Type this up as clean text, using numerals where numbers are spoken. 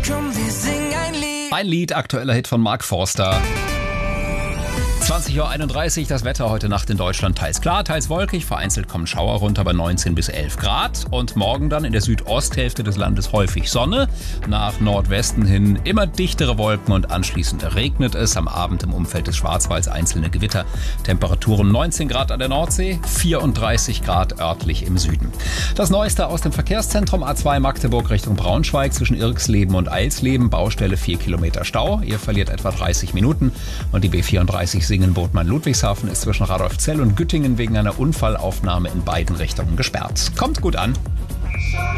Komm, wir singen ein Lied. Ein Lied, aktueller Hit von Mark Forster. 20:31 Uhr, das Wetter heute Nacht in Deutschland teils klar, teils wolkig, vereinzelt kommen Schauer runter bei 19 bis 11 Grad und morgen dann in der Südosthälfte des Landes häufig Sonne, nach Nordwesten hin immer dichtere Wolken und anschließend regnet es, am Abend im Umfeld des Schwarzwalds einzelne Gewitter, Temperaturen 19 Grad an der Nordsee, 34 Grad örtlich im Süden. Das Neueste aus dem Verkehrszentrum A2 Magdeburg Richtung Braunschweig zwischen Irksleben und Eilsleben, Baustelle 4 Kilometer Stau, ihr verliert etwa 30 Minuten und die B34 Singen-Bodman-Ludwigshafen ist zwischen Radolfzell und Güttingen wegen einer Unfallaufnahme in beiden Richtungen gesperrt. Kommt gut an.